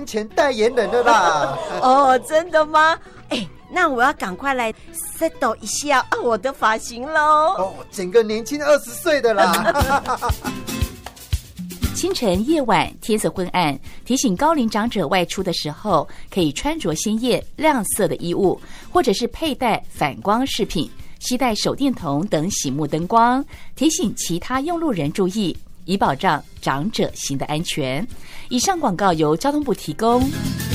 前代言人了啦。 哦，真的吗？那我要赶快来 settle 一下我的发型喽。 哦，整个年轻20岁的啦。 清晨、夜晚天色昏暗，提醒高龄长者外出的时候，可以穿着鲜艳亮色的衣物，或者是佩戴反光饰品，携带手电筒等醒目灯光，提醒其他用路人注意，以保障长者行的安全。以上广告由交通部提供。